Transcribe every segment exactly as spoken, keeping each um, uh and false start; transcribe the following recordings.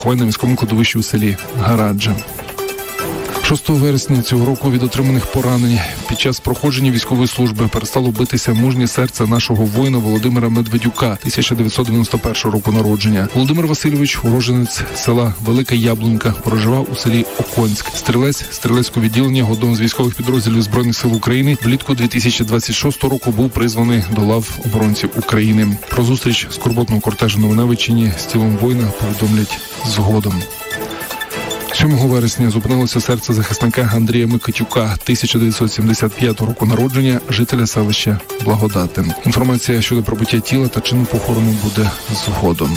на військовому кладовищі у селі Гараджа. шостого вересня цього року від отриманих поранень під час проходження військової служби перестало битися мужнє серце нашого воїна Володимира Медведюка, тисяча дев'ятсот дев'яносто першого року народження. Володимир Васильович, уроженець села Велика Яблунька, проживав у селі Оконськ. Стрілець стрілецького відділення одного з військових підрозділів Збройних сил України влітку дві тисячі двадцять шостого року був призваний до лав оборонців України. Про зустріч скорботного кортежу на Новинеччині з тілом воїна повідомлять згодом. сьомого вересня зупинилося серце захисника Андрія Микитюка, тисяча дев'ятсот сімдесят п'ятого року народження, жителя селища Благодатин. Інформація щодо прибуття тіла та чину похорону буде згодом.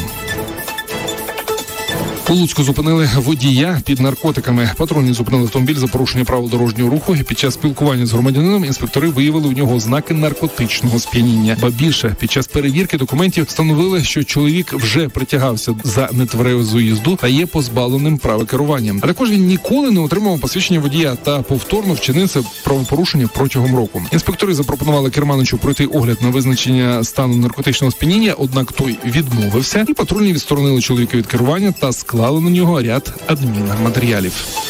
У Луцьку зупинили водія під наркотиками. Патрульні зупинили автомобіль за порушення правил дорожнього руху, і під час спілкування з громадянином інспектори виявили у нього ознаки наркотичного сп'яніння. Ба більше, під час перевірки документів встановили, що чоловік вже притягався за нетверезу їзду та є позбавленим права керування. А також він ніколи не отримав посвідчення водія та повторно вчинив це правопорушення протягом року. Інспектори запропонували керманичу пройти огляд на визначення стану наркотичного сп'яніння, однак той відмовився, і патрульні відсторонили чоловіка від керування та склали на нього ряд адмінматеріалів.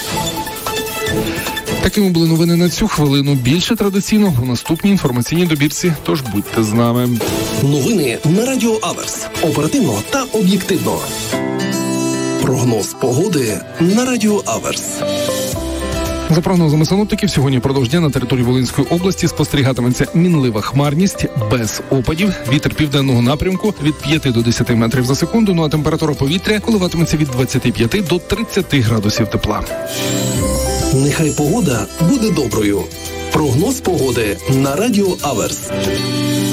Такими були новини на цю хвилину. Більше традиційно у наступній інформаційній добірці, тож будьте з нами. Новини на Радіо Аверс. Оперативно та об'єктивно. Прогноз погоди на Радіо Аверс. За прогнозами синоптиків, сьогодні впродовж дня на території Волинської області спостерігатиметься мінлива хмарність без опадів, вітер південного напрямку від п'яти до десяти метрів за секунду, ну а температура повітря коливатиметься від двадцяти п'яти до тридцяти градусів тепла. Нехай погода буде доброю. Прогноз погоди на Радіо Аверс.